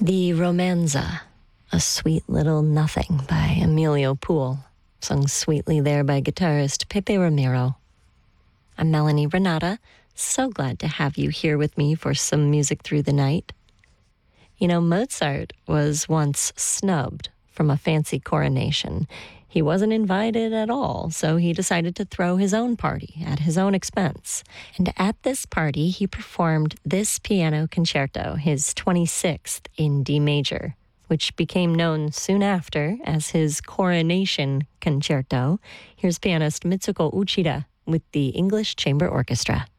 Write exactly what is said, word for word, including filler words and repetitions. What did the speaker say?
The Romanza, a sweet little nothing by Emilio Poole, sung sweetly there by guitarist Pepe Ramiro. I'm Melanie Renata, so glad to have you here with me for some music through the night. You know, Mozart was once snubbed from a fancy coronation. He wasn't invited at all, so he decided to throw his own party at his own expense. And at this party, he performed this piano concerto, his twenty-sixth in D major, which became known soon after as his Coronation Concerto. Here's pianist Mitsuko Uchida with the English Chamber Orchestra.